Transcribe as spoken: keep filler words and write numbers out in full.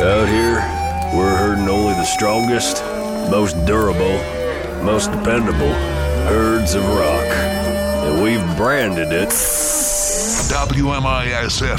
Out here, we're herding only the strongest, most durable, most dependable herds of rock. And we've branded it W M I S F